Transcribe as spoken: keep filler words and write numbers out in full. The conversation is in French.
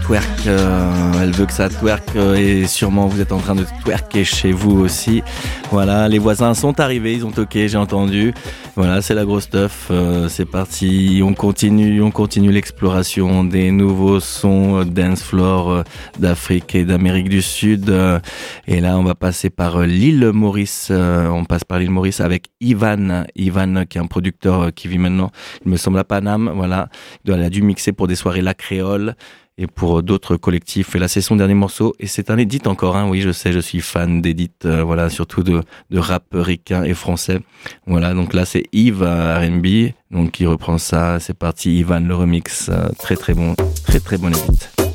twerk, euh, elle veut que ça twerk euh, et sûrement vous êtes en train de twerker chez vous aussi. Voilà, les voisins sont arrivés, ils ont toqué, j'ai entendu. Voilà, c'est la grosse stuff, euh, c'est parti, on continue, on continue l'exploration des nouveaux sons euh, dance floor euh, d'Afrique et d'Amérique du Sud. Euh, et là, on va passer par euh, l'île Maurice, euh, on passe par l'île Maurice avec Ivan, Ivan qui est un producteur euh, qui vit maintenant, il me semble à Paname, voilà. Il a dû mixer pour des soirées La Créole et pour d'autres collectifs. Et là, c'est son dernier morceau. Et c'est un edit encore, hein. Oui, je sais, je suis fan d'edit, euh, voilà, surtout de, de rap ricain et français. Voilà, donc là, c'est Yves R and B, donc qui reprend ça. C'est parti, Ivan, le remix. Euh, très, très bon, très, très bon edit.